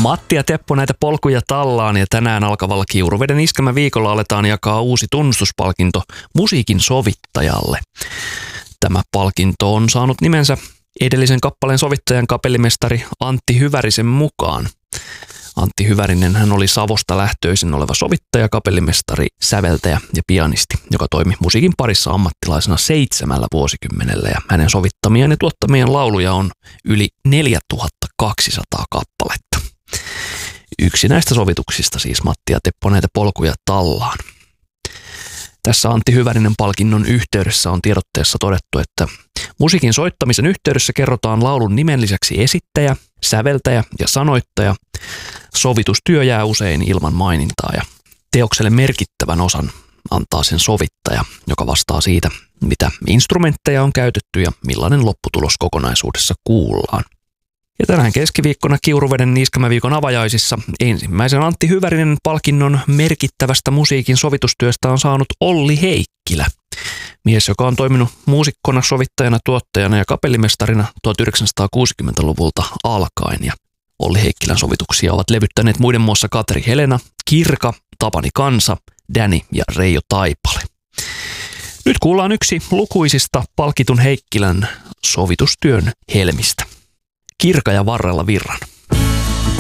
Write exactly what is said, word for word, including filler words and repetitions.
Matti ja Teppo näitä polkuja tallaan ja tänään alkavalla Kiuruveden iskelmäviikolla aletaan jakaa uusi tunnustuspalkinto musiikin sovittajalle. Tämä palkinto on saanut nimensä edellisen kappaleen sovittajan kapellimestari Antti Hyvärisen mukaan. Antti Hyvärinen hän oli Savosta lähtöisin oleva sovittaja, kapellimestari, säveltäjä ja pianisti, joka toimi musiikin parissa ammattilaisena seitsemällä vuosikymmenellä ja hänen sovittamien ja tuottamien lauluja on yli neljätuhattakaksisataa kappaletta. Yksi näistä sovituksista siis Matti ja Teppo näitä polkuja tallaan. Tässä Antti Hyvärinen palkinnon yhteydessä on tiedotteessa todettu, että musiikin soittamisen yhteydessä kerrotaan laulun nimen lisäksi esittäjä, säveltäjä ja sanoittaja. Sovitustyö jää usein ilman mainintaa ja teokselle merkittävän osan antaa sen sovittaja, joka vastaa siitä, mitä instrumentteja on käytetty ja millainen lopputulos kokonaisuudessa kuullaan. Ja tänään keskiviikkona Kiuruveden iskelmäviikon avajaisissa ensimmäisen Antti Hyvärinen palkinnon merkittävästä musiikin sovitustyöstä on saanut Olli Heikkilä. Mies, joka on toiminut muusikkona, sovittajana, tuottajana ja kapellimestarina tuhatyhdeksänsataakuusikymmentäluvulta alkaen. Ja Olli Heikkilän sovituksia ovat levyttäneet muiden muassa Katri Helena, Kirka, Tapani Kansa, Danny ja Reijo Taipale. Nyt kuullaan yksi lukuisista palkitun Heikkilän sovitustyön helmistä. Kirka ja Varrella virran.